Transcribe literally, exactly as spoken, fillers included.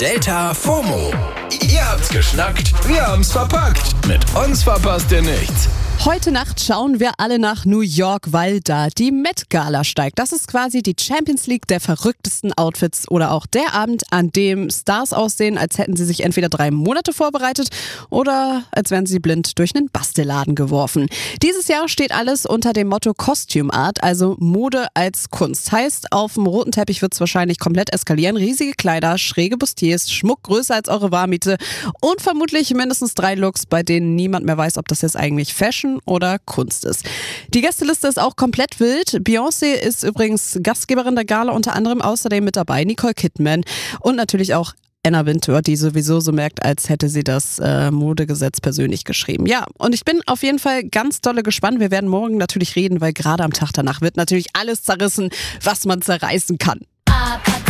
Delta FOMO. Ihr habt's geschnackt, wir haben's verpackt. Mit uns verpasst ihr nichts. Heute Nacht schauen wir alle nach New York, weil da die Met Gala steigt. Das ist quasi die Champions League der verrücktesten Outfits oder auch der Abend, an dem Stars aussehen, als hätten sie sich entweder drei Monate vorbereitet oder als wären sie blind durch einen Bastelladen geworfen. Dieses Jahr steht alles unter dem Motto Costume Art, also Mode als Kunst. Heißt, auf dem roten Teppich wird es wahrscheinlich komplett eskalieren. Riesige Kleider, schräge Bustiers, Schmuck größer als eure Warmiete und vermutlich mindestens drei Looks, bei denen niemand mehr weiß, ob das jetzt eigentlich Fashion oder Kunst ist. Die Gästeliste ist auch komplett wild. Beyoncé ist übrigens Gastgeberin der Gala, unter anderem außerdem mit dabei Nicole Kidman und natürlich auch Anna Wintour, die sowieso so merkt, als hätte sie das äh, Modegesetz persönlich geschrieben. Ja, und ich bin auf jeden Fall ganz dolle gespannt. Wir werden morgen natürlich reden, weil gerade am Tag danach wird natürlich alles zerrissen, was man zerreißen kann.